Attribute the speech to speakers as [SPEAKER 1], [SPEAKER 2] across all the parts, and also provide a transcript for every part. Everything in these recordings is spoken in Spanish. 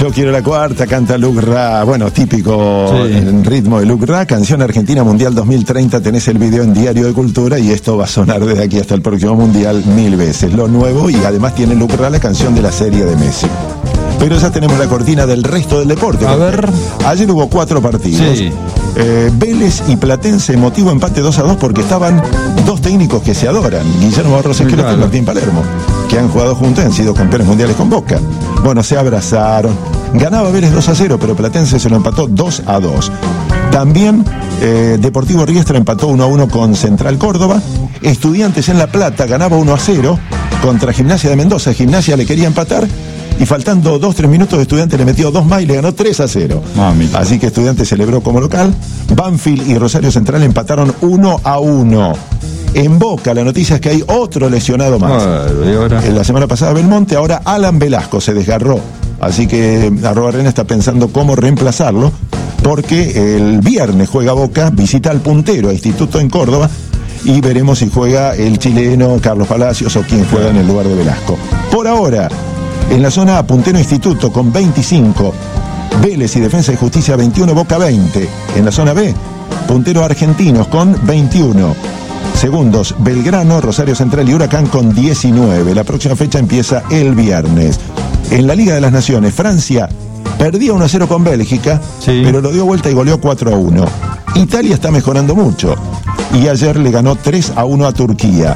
[SPEAKER 1] Yo quiero la cuarta, canta Luc Ra, bueno, típico en ritmo de Luc Ra, canción argentina Mundial 2030, tenés el video en Diario de Cultura y esto va a sonar desde aquí hasta el próximo Mundial 1000 veces. Lo nuevo, y además tiene Luc Ra la canción de la serie de Messi. Pero ya tenemos la cortina del resto del deporte.
[SPEAKER 2] A ver.
[SPEAKER 1] Ayer hubo 4 partidos.
[SPEAKER 2] Sí.
[SPEAKER 1] Vélez y Platense, emotivo empate 2-2 porque estaban dos técnicos que se adoran, Guillermo Barros Esqueloto y Martín Palermo, que han jugado juntos y han sido campeones mundiales con Boca. Bueno, se abrazaron. Ganaba Vélez 2-0, pero Platense se lo empató 2-2. También Deportivo Riestra empató 1-1 con Central Córdoba. Estudiantes en La Plata ganaba 1-0 contra Gimnasia de Mendoza. Gimnasia le quería empatar y faltando 2-3 minutos Estudiantes le metió 2 más y le ganó 3-0.
[SPEAKER 2] Mamita.
[SPEAKER 1] Así que Estudiantes celebró como local. Banfield y Rosario Central empataron 1-1. En Boca la noticia es que hay otro lesionado más. En la semana pasada Belmonte, ahora Alan Velasco se desgarró. Así que Arrobarrena está pensando cómo reemplazarlo, porque el viernes juega Boca, visita al puntero, a Instituto en Córdoba, y veremos si juega el chileno Carlos Palacios o quien juega en el lugar de Velasco. Por ahora, en la zona A, puntero Instituto con 25, Vélez y Defensa y Justicia 21, Boca 20. En la zona B, puntero Argentinos con 21. Segundos, Belgrano, Rosario Central y Huracán con 19. La próxima fecha empieza el viernes. En la Liga de las Naciones, Francia perdía 1-0 con Bélgica, pero lo dio vuelta y goleó 4-1. Italia está mejorando mucho y ayer le ganó 3-1 a Turquía.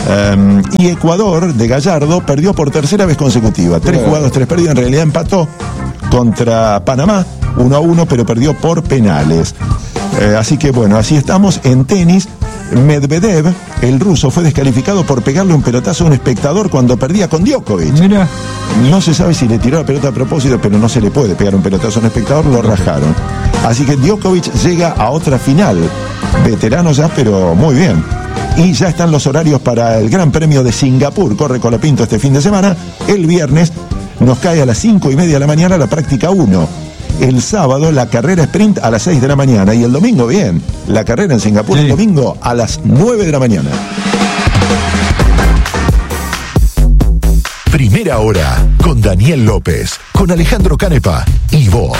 [SPEAKER 1] Y Ecuador, de Gallardo, perdió por tercera vez consecutiva. 3 jugados, 3 perdidos. En realidad empató contra Panamá 1-1, pero perdió por penales. Así que bueno, así estamos. En tenis, Medvedev, el ruso, fue descalificado por pegarle un pelotazo a un espectador cuando perdía con Djokovic.
[SPEAKER 2] Mira.
[SPEAKER 1] No se sabe si le tiró la pelota a propósito, pero no se le puede pegar un pelotazo a un espectador, lo rajaron. Así que Djokovic llega a otra final. Veterano ya, pero muy bien. Y ya están los horarios para el Gran Premio de Singapur. Corre Colapinto este fin de semana. El viernes nos cae a las 5:30 de la mañana la práctica 1. El sábado la carrera sprint a las 6 de la mañana. Y el domingo, bien, la carrera en Singapur el domingo a las 9 de la mañana.
[SPEAKER 3] Primera hora con Daniel López, con Alejandro Canepa y vos.